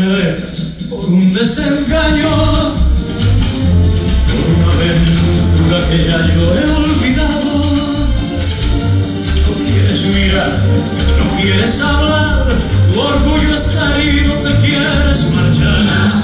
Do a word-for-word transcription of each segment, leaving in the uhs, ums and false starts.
por un desengaño, por una aventura que ya yo he olvidado. No quieres mirar, no quieres hablar, tu orgullo está herido, te quieres marchar.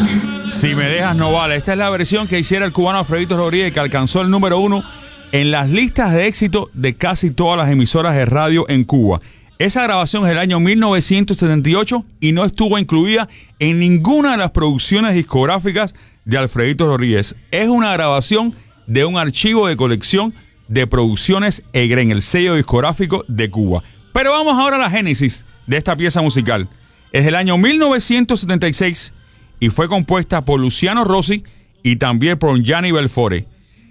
Si me dejas no vale. Esta es la versión que hiciera el cubano Alfredito Rodríguez, que alcanzó el número uno en las listas de éxito de casi todas las emisoras de radio en Cuba. Esa grabación es del año mil novecientos setenta y ocho y no estuvo incluida en ninguna de las producciones discográficas de Alfredito Rodríguez. Es una grabación de un archivo de colección de producciones EGREN, el sello discográfico de Cuba. Pero vamos ahora a la génesis de esta pieza musical. Es del año mil novecientos setenta y seis y fue compuesta por Luciano Rossi y también por Gianni Belfore.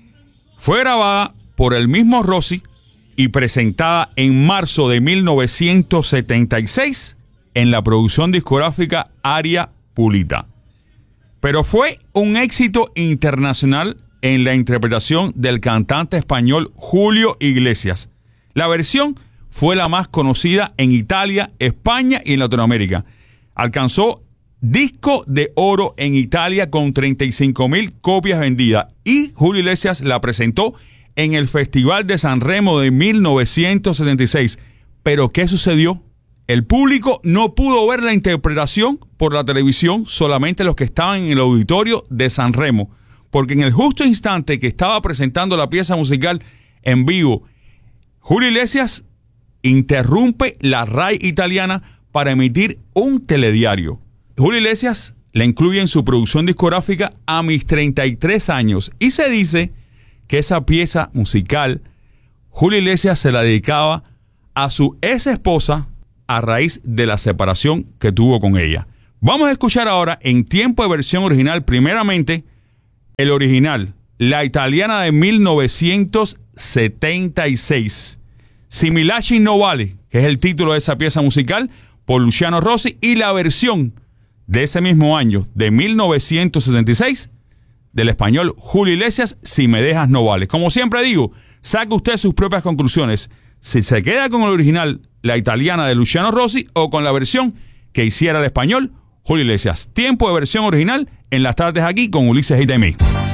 Fue grabada por el mismo Rossi y presentada en marzo de mil novecientos setenta y seis en la producción discográfica Aria Pulita. Pero fue un éxito internacional en la interpretación del cantante español Julio Iglesias. La versión fue la más conocida en Italia, España y en Latinoamérica. Alcanzó disco de oro en Italia con treinta y cinco mil copias vendidas y Julio Iglesias la presentó en el Festival de San Remo de mil novecientos setenta y seis. Pero ¿qué sucedió? El público no pudo ver la interpretación por la televisión, solamente los que estaban en el auditorio de San Remo, porque en el justo instante que estaba presentando la pieza musical en vivo, Julio Iglesias interrumpe la RAI italiana para emitir un telediario. Julio Iglesias la incluye en su producción discográfica A mis treinta y tres años y se dice que esa pieza musical Julio Iglesias se la dedicaba a su ex esposa a raíz de la separación que tuvo con ella. Vamos a escuchar ahora en tiempo de versión original primeramente el original, la italiana de mil novecientos setenta y seis, Si mi lasci no vale, que es el título de esa pieza musical, por Luciano Rossi, y la versión de ese mismo año, de mil novecientos setenta y seis, del español Julio Iglesias, Si me dejas no vale. Como siempre digo, saque usted sus propias conclusiones. Si se queda con el original, la italiana de Luciano Rossi, o con la versión que hiciera el español Julio Iglesias. Tiempo de versión original en las tardes aquí con Ulises y Demi.